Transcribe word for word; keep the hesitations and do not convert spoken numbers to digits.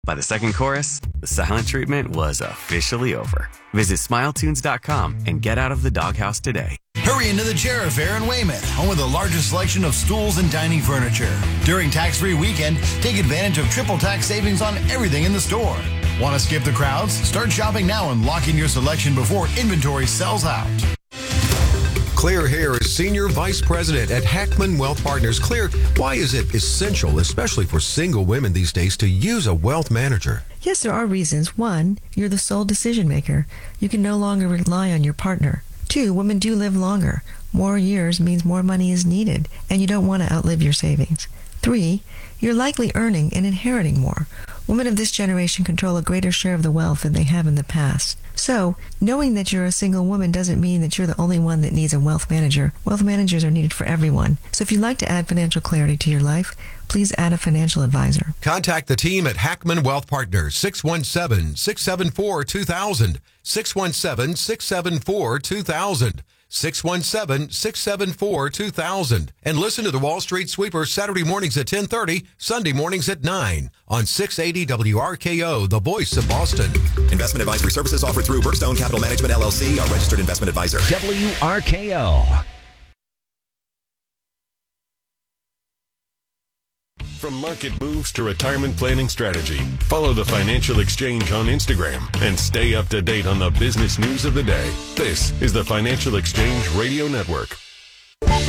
By the second chorus, the silent treatment was officially over. Visit smile tunes dot com and get out of the doghouse today. Hurry into the Chair Fair in Weymouth, home of the largest selection of stools and dining furniture. During tax-free weekend, take advantage of triple tax savings on everything in the store. Want to skip the crowds? Start shopping now and lock in your selection before inventory sells out. Claire Hare is Senior Vice President at Hackman Wealth Partners. Claire, why is it essential, especially for single women these days, to use a wealth manager? Yes, there are reasons. One, you're the sole decision maker. You can no longer rely on your partner. Two, women do live longer. More years means more money is needed, and you don't want to outlive your savings. Three, you're likely earning and inheriting more. Women of this generation control a greater share of the wealth than they have in the past. So, knowing that you're a single woman doesn't mean that you're the only one that needs a wealth manager. Wealth managers are needed for everyone. So if you'd like to add financial clarity to your life, please add a financial advisor. Contact the team at Hackman Wealth Partners, six one seven, six seven four, two thousand, six one seven, six seven four, two thousand, six one seven, six seven four, two thousand. And listen to the Wall Street Sweeper Saturday mornings at ten thirty, Sunday mornings at nine on six eighty W R K O, the voice of Boston. Investment advisory services offered through Brookstone Capital Management, L L C, a registered investment advisor. W R K O. From market moves to retirement planning strategy, follow the Financial Exchange on Instagram and stay up to date on the business news of the day. This is the Financial Exchange Radio Network.